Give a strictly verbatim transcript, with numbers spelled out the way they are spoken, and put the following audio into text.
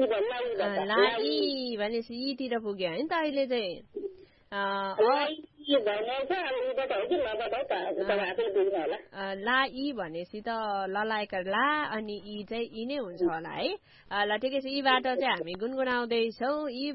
ला इ भनेपछि इतिर पुग्यो है त अहिले चाहिँ ला इ भनेपछि त ललाएका ला अनि इ चाहिँ इ नै हुन्छ होला है ल ठिकै छ यीबाट चाहिँ हामी गुनगुनाउँदैछौँ।